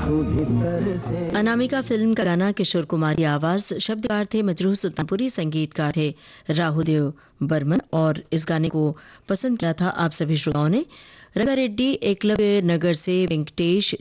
Anamika film का गाना किशोर कुमार की आवाज, शब्दकार थे मजरूह सुल्तानपुरी, संगीतकार थे राहुदेव बर्मन और इस गाने को पसंद किया था आप सभी श्रोताओं ने। रंगारेड्डी, एकलव्य नगर से वेंकटेश,